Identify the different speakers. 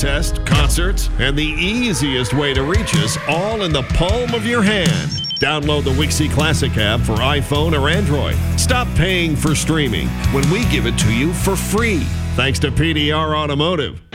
Speaker 1: contest, concerts, and the easiest way to reach us all in the palm of your hand. Download the Wixie Classic app for iPhone or Android. Stop paying for streaming when we give it to you for free. Thanks to PDR Automotive.